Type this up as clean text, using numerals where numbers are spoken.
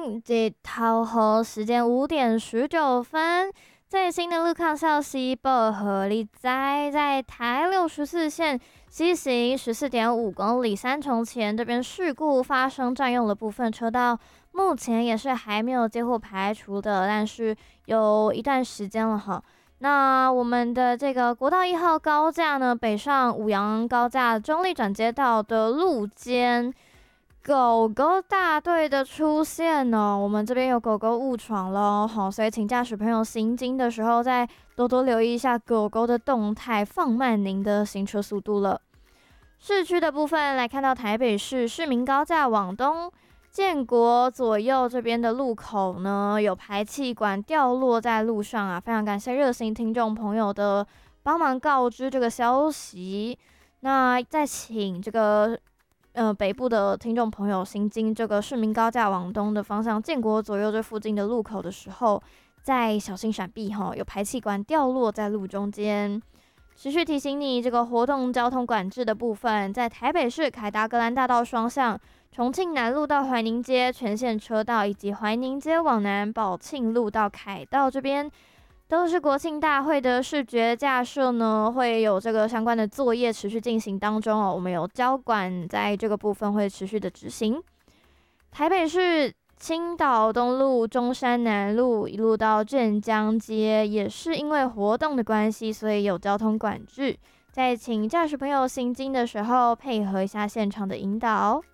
迎，日頭好，時間5點19分。最新的路況消息報和你在台64線西行14.5公里三重前这边事故发生，占用了部分车道，目前也是还没有接获排除的，但是有一段时间了哈。那我们的这个国道1号高架呢，北上五羊高架中立转接道的路肩，狗狗大队的出现哦，我们这边有狗狗误闯咯，好，所以请驾驶朋友行经的时候再多多留意一下狗狗的动态，放慢您的行车速度了。市区的部分来看到台北市市民高架往东，建国左右这边的路口呢，有排气管掉落在路上啊，非常感谢热心听众朋友的帮忙告知这个消息。那再请这个北部的听众朋友行经这个市民高架往东的方向，建国左右这附近的路口的时候，再小心闪避哈，有排气管掉落在路中间。持续提醒你，这个活动交通管制的部分，在台北市凯达格兰大道双向、重庆南路到怀宁街全线车道，以及怀宁街往南宝庆路到凯道这边，都是国庆大会的视觉架设呢，会有这个相关的作业持续进行当中哦。我们有交管在这个部分会持续的执行。台北市青岛东路、中山南路一路到镇江街，也是因为活动的关系，所以有交通管制。再请驾驶朋友行经的时候，配合一下现场的引导。